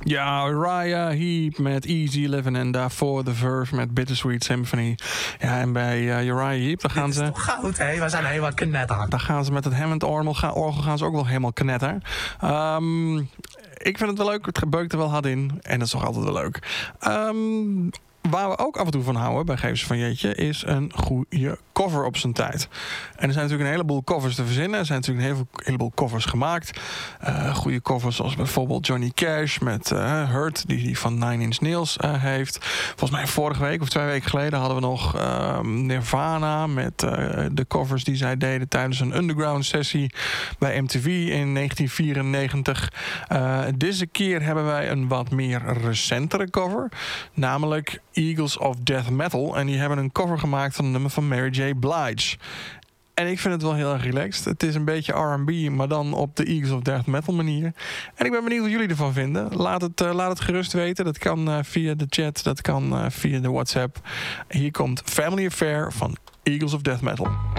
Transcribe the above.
Ja, Uriah Heep met Easy Living en daarvoor The Verve met Bittersweet Symphony. Ja, en bij Uriah Heep, daar gaan ze... Dat is toch goud, hè? We zijn helemaal knetter. Daar gaan ze met het Hammond-orgel gaan ze ook wel helemaal knetter. Ik vind het wel leuk, het beukt er wel hard in. En dat is toch altijd wel leuk. Waar we ook af en toe van houden bij Geef ze van Jeetje is een goede cover op zijn tijd. En er zijn natuurlijk een heleboel covers te verzinnen. Er zijn natuurlijk een heleboel covers gemaakt. Goede covers zoals bijvoorbeeld Johnny Cash met Hurt, die van Nine Inch Nails heeft. Volgens mij vorige week of 2 weken geleden hadden we nog Nirvana met de covers die zij deden tijdens een underground sessie bij MTV in 1994. Deze keer hebben wij een wat meer recentere cover. Namelijk Eagles of Death Metal. En die hebben een cover gemaakt van een nummer van Mary J. Blige. En ik vind het wel heel erg relaxed. Het is een beetje R&B, maar dan op de Eagles of Death Metal manier. En ik ben benieuwd wat jullie ervan vinden. Laat het gerust weten. Dat kan via de chat, dat kan via de WhatsApp. Hier komt Family Affair van Eagles of Death Metal.